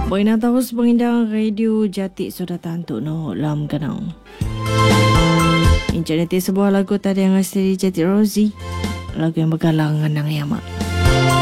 Boleh nak terus mengindang radio Jati sudah tantuk no lam kanang. Internet sebuah lagu tadi yang asli Jati Rozi. Lagu yang bergalang nang yamak.